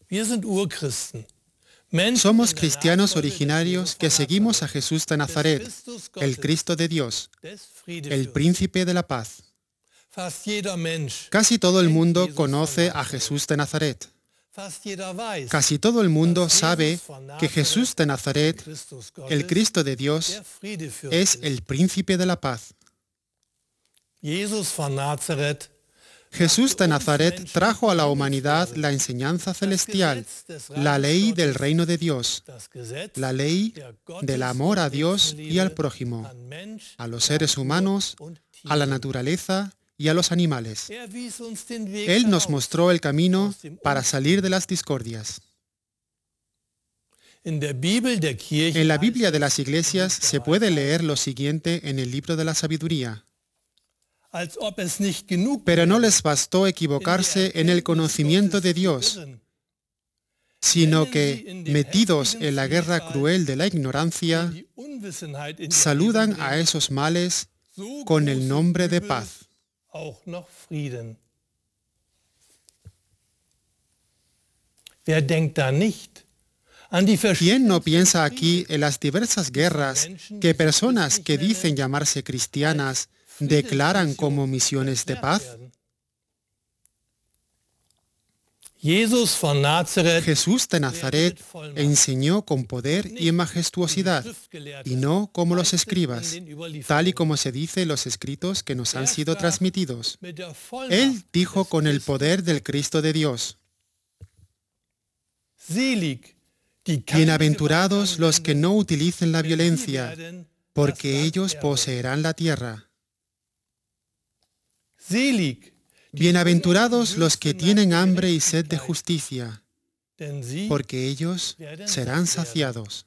Somos cristianos originarios que seguimos a Jesús de Nazaret, el Cristo de Dios, el Príncipe de la Paz. Casi todo el mundo conoce a Jesús de Nazaret. Casi todo el mundo sabe que Jesús de Nazaret, el Cristo de Dios, es el Príncipe de la Paz. Jesús de Nazaret trajo a la humanidad la enseñanza celestial, la ley del reino de Dios, la ley del amor a Dios y al prójimo, a los seres humanos, a la naturaleza y a los animales. Él nos mostró el camino para salir de las discordias. En la Biblia de las iglesias se puede leer lo siguiente en el libro de la sabiduría. Pero no les bastó equivocarse en el conocimiento de Dios, sino que, metidos en la guerra cruel de la ignorancia, saludan a esos males con el nombre de paz. ¿Quién no piensa aquí en las diversas guerras que personas que dicen llamarse cristianas declaran como misiones de paz? Jesús de Nazaret enseñó con poder y majestuosidad, y no como los escribas, tal y como se dice en los escritos que nos han sido transmitidos. Él dijo con el poder del Cristo de Dios: Bienaventurados los que no utilicen la violencia, porque ellos poseerán la tierra. Bienaventurados los que tienen hambre y sed de justicia, porque ellos serán saciados.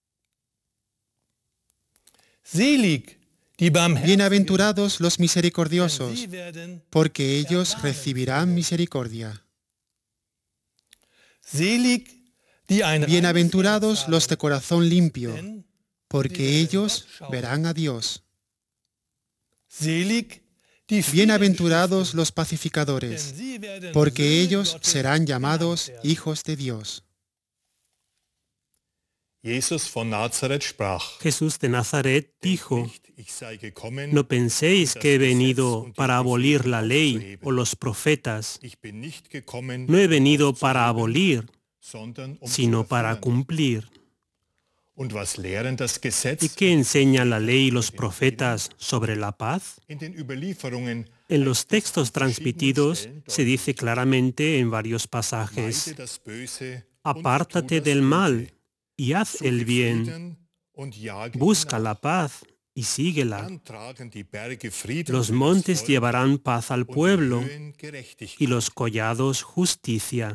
Bienaventurados los misericordiosos, porque ellos recibirán misericordia. Bienaventurados los de corazón limpio, porque ellos verán a Dios. Bienaventurados los pacificadores, porque ellos serán llamados hijos de Dios. Jesús de Nazaret dijo: No penséis que he venido para abolir la ley o los profetas. No he venido para abolir, sino para cumplir. ¿Y qué enseña la ley y los profetas sobre la paz? En los textos transmitidos se dice claramente en varios pasajes: Apártate del mal y haz el bien. Busca la paz y síguela. Los montes llevarán paz al pueblo y los collados justicia.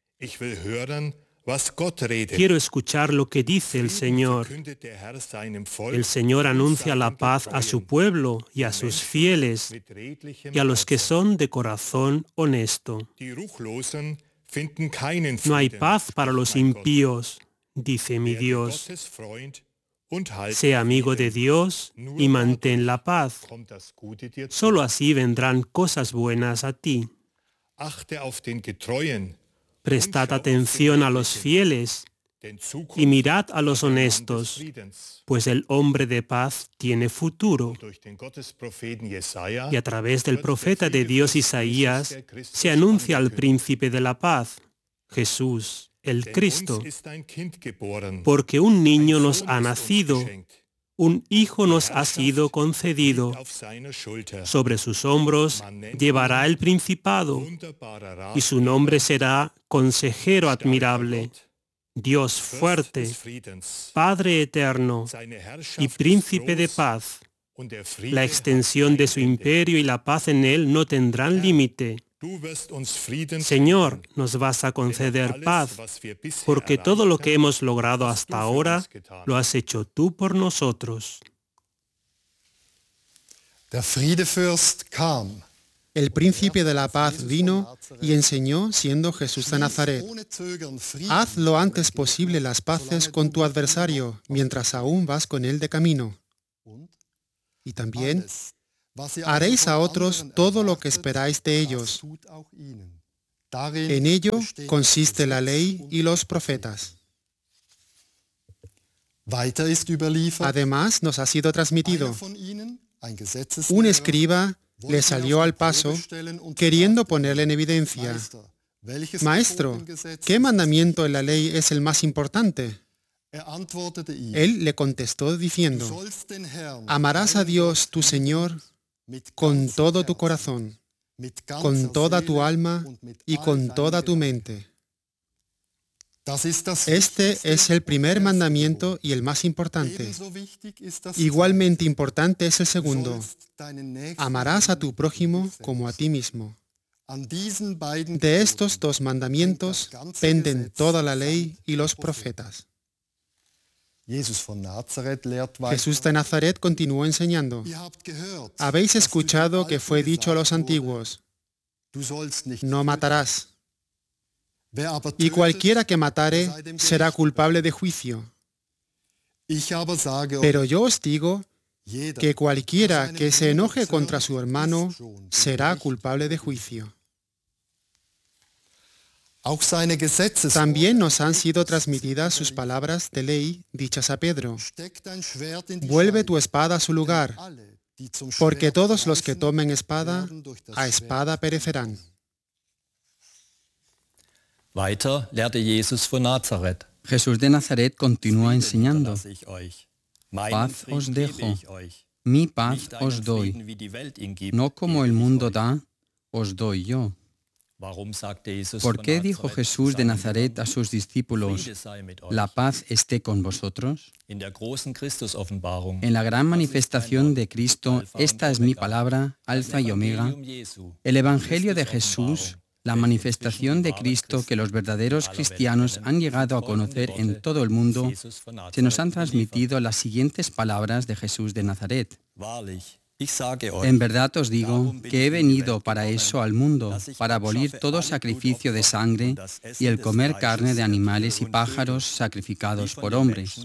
Quiero escuchar lo que dice el Señor. El Señor anuncia la paz a su pueblo y a sus fieles y a los que son de corazón honesto. No hay paz para los impíos, dice mi Dios. Sé amigo de Dios y mantén la paz. Solo así vendrán cosas buenas a ti. Prestad atención a los fieles y mirad a los honestos, pues el hombre de paz tiene futuro. Y a través del profeta de Dios Isaías se anuncia al príncipe de la paz, Jesús, el Cristo, porque un niño nos ha nacido, un hijo nos ha sido concedido. Sobre sus hombros llevará el principado y su nombre será Consejero Admirable, Dios Fuerte, Padre Eterno y Príncipe de Paz. La extensión de su imperio y la paz en él no tendrán límite. Señor, nos vas a conceder paz, porque todo lo que hemos logrado hasta ahora lo has hecho tú por nosotros. El príncipe de la paz vino y enseñó siendo Jesús de Nazaret: Haz lo antes posible las paces con tu adversario mientras aún vas con él de camino. Y también: haréis a otros todo lo que esperáis de ellos. En ello consiste la ley y los profetas. Además, nos ha sido transmitido: un escriba le salió al paso queriendo ponerle en evidencia: Maestro, ¿qué mandamiento en la ley es el más importante? Él le contestó diciendo: amarás a Dios tu Señor con todo tu corazón, con toda tu alma y con toda tu mente. Este es el primer mandamiento y el más importante. Igualmente importante es el segundo: amarás a tu prójimo como a ti mismo. De estos dos mandamientos penden toda la ley y los profetas. Jesús de Nazaret continuó enseñando: habéis escuchado que fue dicho a los antiguos: no matarás. Y cualquiera que matare será culpable de juicio. Pero yo os digo que cualquiera que se enoje contra su hermano será culpable de juicio. También nos han sido transmitidas sus palabras de ley dichas a Pedro: vuelve tu espada a su lugar, porque todos los que tomen espada, a espada perecerán. Weiter lehrte Jesus von Nazareth. Jesús de Nazaret continúa enseñando: paz os dejo, mi paz os doy. No como el mundo da, os doy yo. ¿Por qué dijo Jesús de Nazaret a sus discípulos: la paz esté con vosotros? En la gran manifestación de Cristo, esta es mi palabra, Alfa y Omega, el Evangelio de Jesús, la manifestación de Cristo que los verdaderos cristianos han llegado a conocer en todo el mundo, se nos han transmitido las siguientes palabras de Jesús de Nazaret: en verdad os digo que he venido para eso al mundo, para abolir todo sacrificio de sangre y el comer carne de animales y pájaros sacrificados por hombres.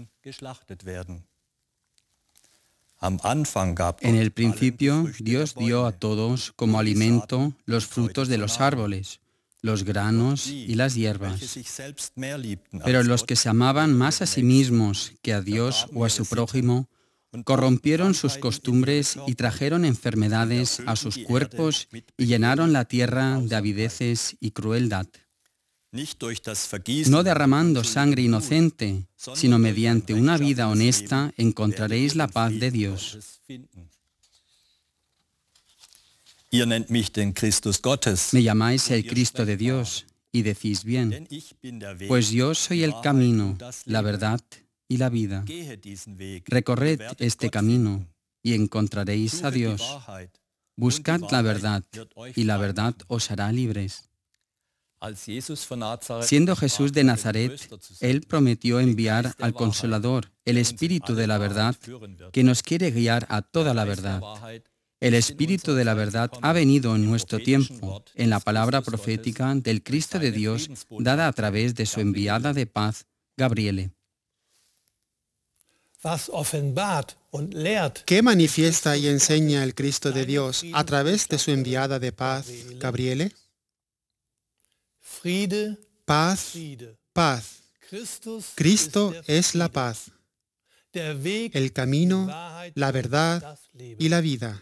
En el principio, Dios dio a todos como alimento los frutos de los árboles, los granos y las hierbas. Pero los que se amaban más a sí mismos que a Dios o a su prójimo, corrompieron sus costumbres y trajeron enfermedades a sus cuerpos y llenaron la tierra de avideces y crueldad. No derramando sangre inocente, sino mediante una vida honesta encontraréis la paz de Dios. Me llamáis el Cristo de Dios, y decís bien, pues yo soy el camino, la verdad y la vida. Recorred este camino, y encontraréis a Dios. Buscad la verdad, y la verdad os hará libres. Siendo Jesús de Nazaret, Él prometió enviar al Consolador, el Espíritu de la verdad, que nos quiere guiar a toda la verdad. El Espíritu de la verdad ha venido en nuestro tiempo, en la palabra profética del Cristo de Dios, dada a través de su enviada de paz, Gabriele. ¿Qué manifiesta y enseña el Cristo de Dios a través de su enviada de paz, Gabriele? Paz, paz. Cristo es la paz, el camino, la verdad y la vida.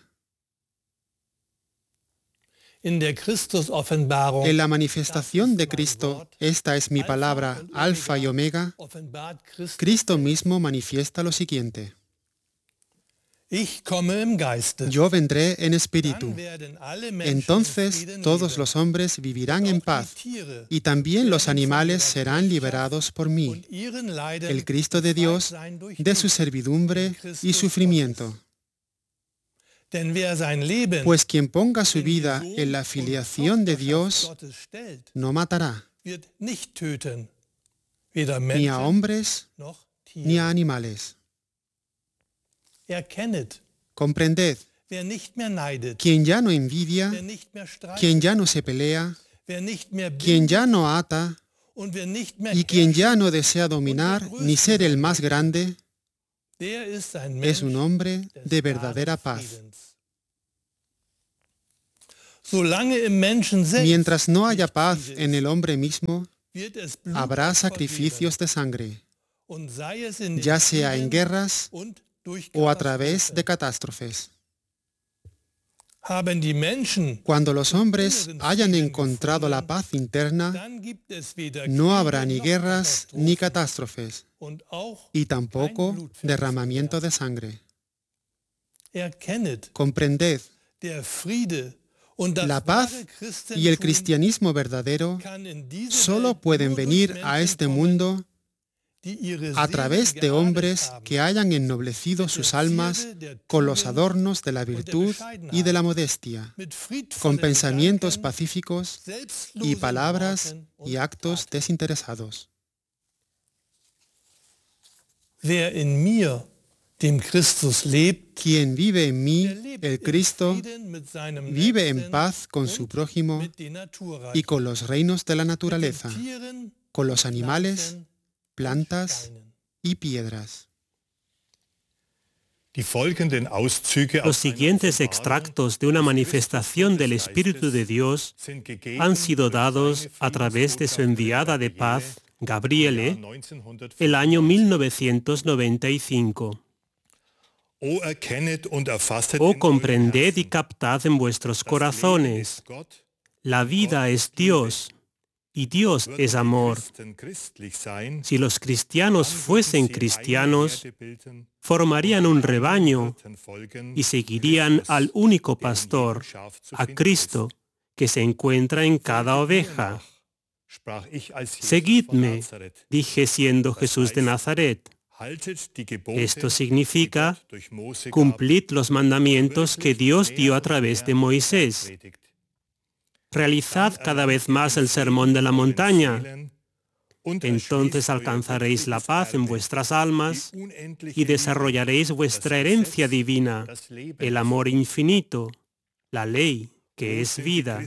En la manifestación de Cristo, esta es mi palabra, Alfa y Omega, Cristo mismo manifiesta lo siguiente: yo vendré en espíritu. Entonces todos los hombres vivirán en paz, y también los animales serán liberados por mí, el Cristo de Dios, de su servidumbre y sufrimiento. Pues quien ponga su vida en la filiación de Dios no matará, ni a hombres ni a animales. Comprended, quien ya no envidia, quien ya no se pelea, quien ya no ata y quien ya no desea dominar ni ser el más grande, es un hombre de verdadera paz. Mientras no haya paz en el hombre mismo, habrá sacrificios de sangre, ya sea en guerras o a través de catástrofes. Cuando los hombres hayan encontrado la paz interna, no habrá ni guerras ni catástrofes, y tampoco derramamiento de sangre. Comprended, la paz y el cristianismo verdadero solo pueden venir a este mundo a través de hombres que hayan ennoblecido sus almas con los adornos de la virtud y de la modestia, con pensamientos pacíficos y palabras y actos desinteresados. Quien vive en mí, el Cristo, vive en paz con su prójimo y con los reinos de la naturaleza, con los animales, plantas y piedras. Los siguientes extractos de una manifestación del Espíritu de Dios han sido dados a través de su enviada de paz, Gabriele, el año 1995. Oh, comprended y captad en vuestros corazones. La vida es Dios, y Dios es amor. Si los cristianos fuesen cristianos, formarían un rebaño y seguirían al único pastor, a Cristo, que se encuentra en cada oveja. Seguidme, dije siendo Jesús de Nazaret. Esto significa, cumplid los mandamientos que Dios dio a través de Moisés. Realizad cada vez más el sermón de la montaña. Entonces alcanzaréis la paz en vuestras almas y desarrollaréis vuestra herencia divina, el amor infinito, la ley, que es vida.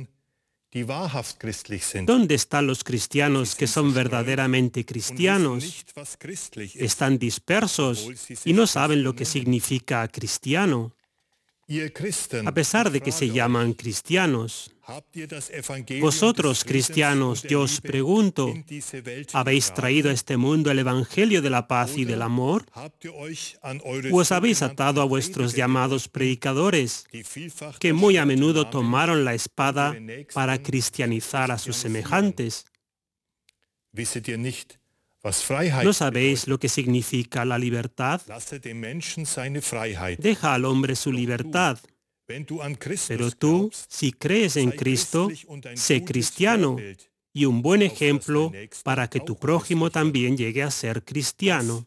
¿Dónde están los cristianos que son verdaderamente cristianos? Están dispersos y no saben lo que significa cristiano. A pesar de que se llaman cristianos. Vosotros, cristianos, yo os pregunto, ¿habéis traído a este mundo el Evangelio de la paz y del amor? ¿O os habéis atado a vuestros llamados predicadores, que muy a menudo tomaron la espada para cristianizar a sus semejantes? ¿No sabéis lo que significa la libertad? Deja al hombre su libertad. Pero tú, si crees en Cristo, sé cristiano y un buen ejemplo para que tu prójimo también llegue a ser cristiano.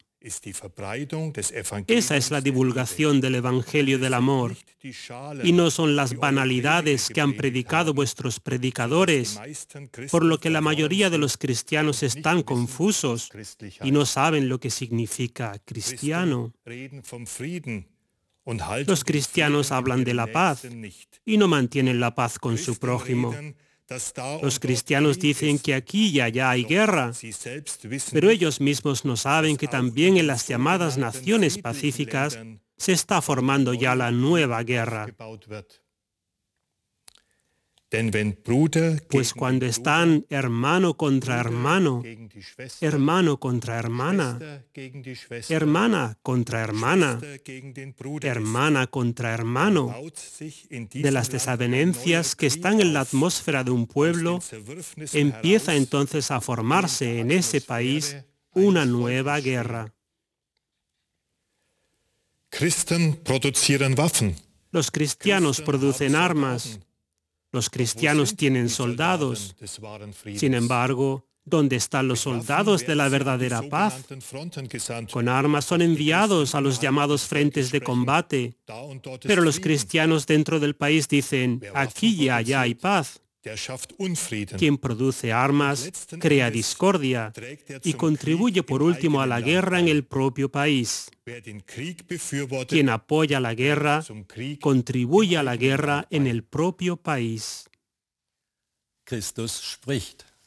Esa es la divulgación del Evangelio del amor. Y no son las banalidades que han predicado vuestros predicadores, por lo que la mayoría de los cristianos están confusos y no saben lo que significa cristiano. Los cristianos hablan de la paz y no mantienen la paz con su prójimo. Los cristianos dicen que aquí y allá hay guerra, pero ellos mismos no saben que también en las llamadas naciones pacíficas se está formando ya la nueva guerra. Pues cuando están hermano contra hermano, hermano contra hermana, hermana contra hermana, hermana contra hermano, de las desavenencias que están en la atmósfera de un pueblo, empieza entonces a formarse en ese país una nueva guerra. Los cristianos producen armas. Los cristianos tienen soldados. Sin embargo, ¿dónde están los soldados de la verdadera paz? Con armas son enviados a los llamados frentes de combate. Pero los cristianos dentro del país dicen, aquí y allá hay paz. Quien produce armas crea discordia y contribuye por último a la guerra en el propio país. Quien apoya la guerra contribuye a la guerra en el propio país.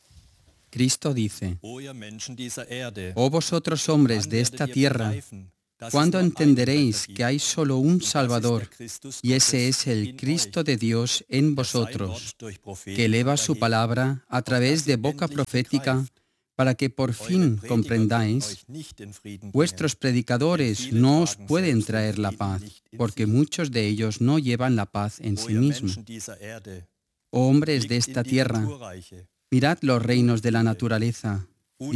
Cristo dice, oh vosotros hombres de esta tierra, ¿Cuándo entenderéis que hay solo un Salvador, y ese es el Cristo de Dios en vosotros, que eleva su palabra a través de boca profética, para que por fin comprendáis? Vuestros predicadores no os pueden traer la paz, porque muchos de ellos no llevan la paz en sí mismos. Oh hombres de esta tierra, mirad los reinos de la naturaleza.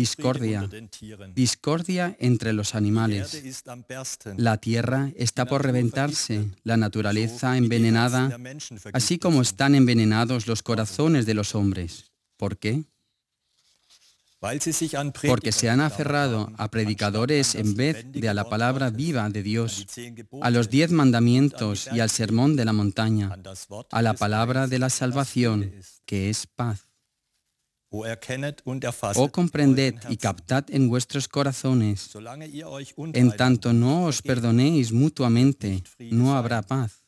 Discordia entre los animales. La tierra está por reventarse, la naturaleza envenenada, así como están envenenados los corazones de los hombres. ¿Por qué? Porque se han aferrado a predicadores en vez de a la palabra viva de Dios, a los 10 mandamientos y al sermón de la montaña, a la palabra de la salvación, que es paz. Oh, comprended y captad en vuestros corazones. En tanto no os perdonéis mutuamente, no habrá paz.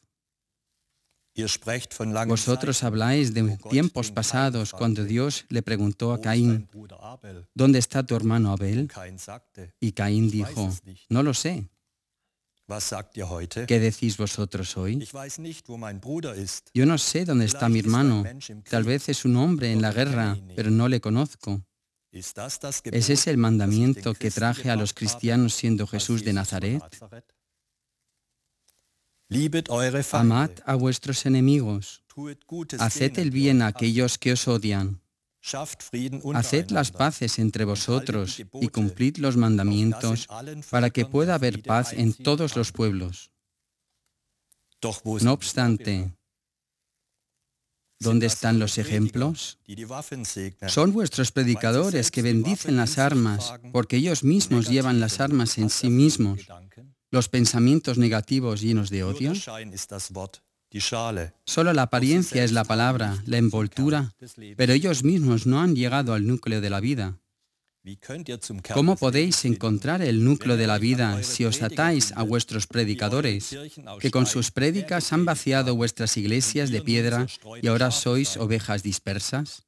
Vosotros habláis de tiempos pasados cuando Dios le preguntó a Caín, ¿dónde está tu hermano Abel? Y Caín dijo, no lo sé. ¿Qué decís vosotros hoy? Yo no sé dónde está mi hermano. Tal vez es un hombre en la guerra, pero no le conozco. ¿Ese es el mandamiento que traje a los cristianos siendo Jesús de Nazaret? Amad a vuestros enemigos. Haced el bien a aquellos que os odian. Haced las paces entre vosotros y cumplid los mandamientos para que pueda haber paz en todos los pueblos. No obstante, ¿dónde están los ejemplos? Son vuestros predicadores que bendicen las armas, porque ellos mismos llevan las armas en sí mismos. Los pensamientos negativos llenos de odio. Solo la apariencia es la palabra, la envoltura, pero ellos mismos no han llegado al núcleo de la vida. ¿Cómo podéis encontrar el núcleo de la vida si os atáis a vuestros predicadores, que con sus prédicas han vaciado vuestras iglesias de piedra y ahora sois ovejas dispersas?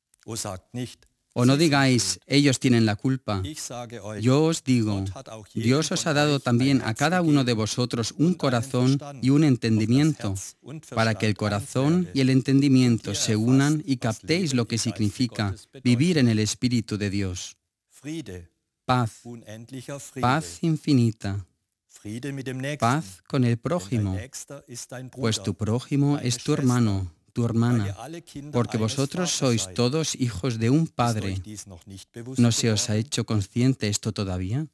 O no digáis, ellos tienen la culpa. Yo os digo, Dios os ha dado también a cada uno de vosotros un corazón y un entendimiento, para que el corazón y el entendimiento se unan y captéis lo que significa vivir en el Espíritu de Dios. Paz, paz infinita, paz con el prójimo, pues tu prójimo es tu hermano, tu hermana, porque vosotros sois todos hijos de un Padre. ¿No se os ha hecho consciente esto todavía?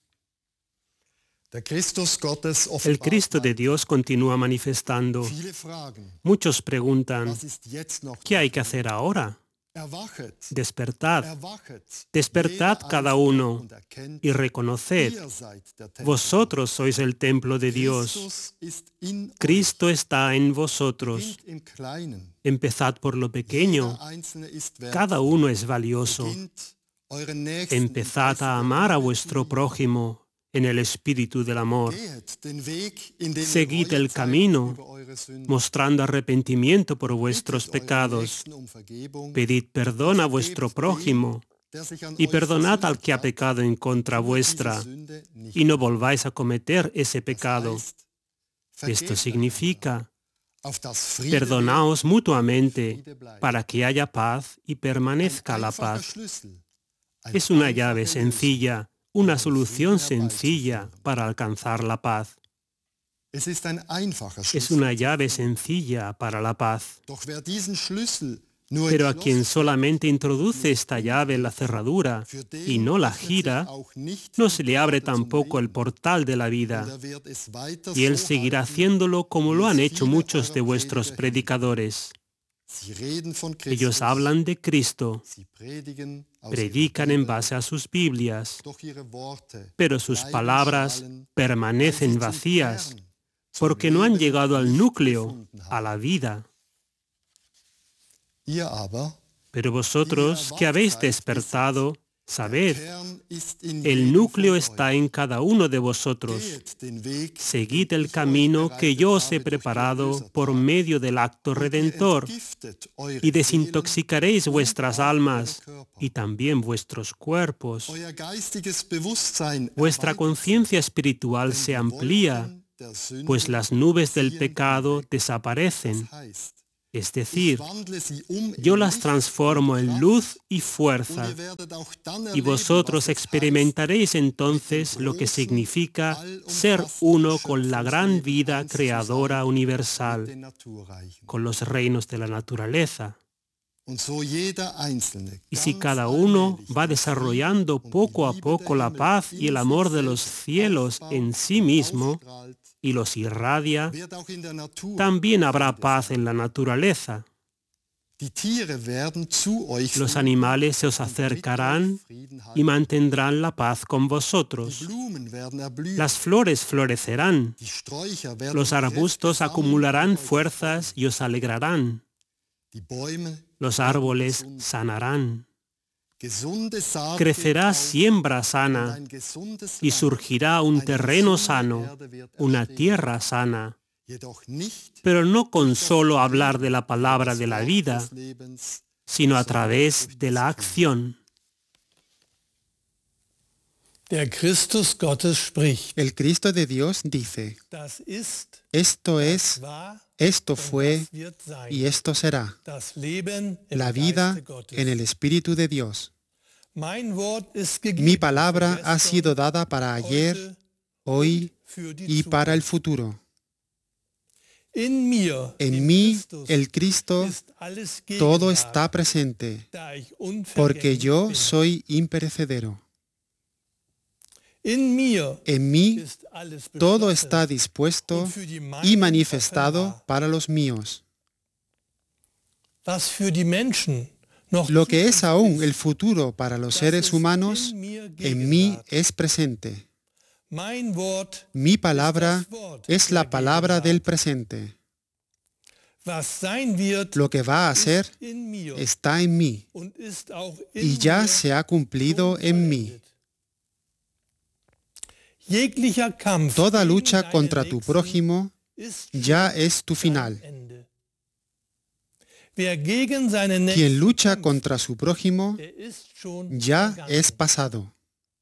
El Cristo de Dios continúa manifestando. Muchos preguntan, ¿qué hay que hacer ahora? Despertad, despertad cada uno y reconoced, vosotros sois el templo de Dios. Cristo está en vosotros. Empezad por lo pequeño. Cada uno es valioso. Empezad a amar a vuestro prójimo en el espíritu del amor. Seguid el camino, mostrando arrepentimiento por vuestros pecados. Pedid perdón a vuestro prójimo y perdonad al que ha pecado en contra vuestra, y no volváis a cometer ese pecado. Esto significa, perdonaos mutuamente para que haya paz y permanezca la paz. Es una llave sencilla, una solución sencilla para alcanzar la paz. Es una llave sencilla para la paz. Pero a quien solamente introduce esta llave en la cerradura y no la gira, no se le abre tampoco el portal de la vida. Y él seguirá haciéndolo como lo han hecho muchos de vuestros predicadores. Ellos hablan de Cristo, predican en base a sus Biblias, pero sus palabras permanecen vacías porque no han llegado al núcleo, a la vida. Pero vosotros que habéis despertado, Sabed, el núcleo está en cada uno de vosotros. Seguid el camino que yo os he preparado por medio del acto redentor, y desintoxicaréis vuestras almas y también vuestros cuerpos. Vuestra conciencia espiritual se amplía, pues las nubes del pecado desaparecen. Es decir, yo las transformo en luz y fuerza, y vosotros experimentaréis entonces lo que significa ser uno con la gran vida creadora universal, con los reinos de la naturaleza. Y si cada uno va desarrollando poco a poco la paz y el amor de los cielos en sí mismo, y los irradia, también habrá paz en la naturaleza. Los animales se os acercarán y mantendrán la paz con vosotros. Las flores florecerán. Los arbustos acumularán fuerzas y os alegrarán. Los árboles sanarán. Crecerá siembra sana y surgirá un terreno sano, una tierra sana, pero no con solo hablar de la palabra de la vida, sino a través de la acción. Der Christus Gottes spricht. El Cristo de Dios dice, esto es, esto fue y esto será, la vida en el Espíritu de Dios. Mi palabra ha sido dada para ayer, hoy y para el futuro. En mí, el Cristo, todo está presente, porque yo soy imperecedero. En mí, todo está dispuesto y manifestado para los míos. Lo que es aún el futuro para los seres humanos, en mí es presente. Mi palabra es la palabra del presente. Lo que va a ser está en mí y ya se ha cumplido en mí. Toda lucha contra tu prójimo ya es tu final. Quien lucha contra su prójimo ya es pasado.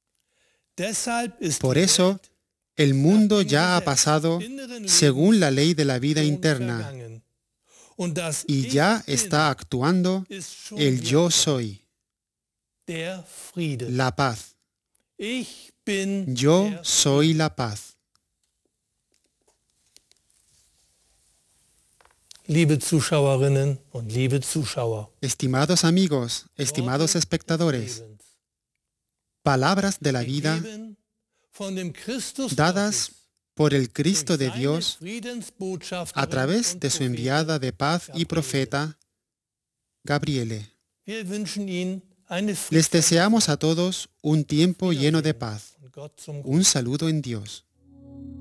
Por eso, el mundo ya ha pasado según la ley de la vida interna y ya está actuando el yo soy, la paz. Yo soy la paz. Liebe Zuschauerinnen und liebe Zuschauer, Estimados amigos, estimados espectadores, palabras de la vida dadas por el Cristo de Dios a través de su enviada de paz y profeta, Gabriele. Les deseamos a todos un tiempo lleno de paz. Un saludo en Dios.